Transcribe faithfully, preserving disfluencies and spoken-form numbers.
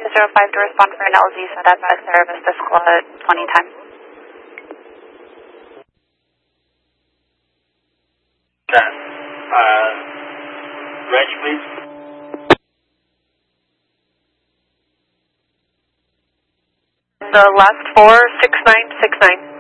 zero five to respond for an L Z, send out by service to squad twenty times. ten. Uh, range, please. The last four, six nine six nine.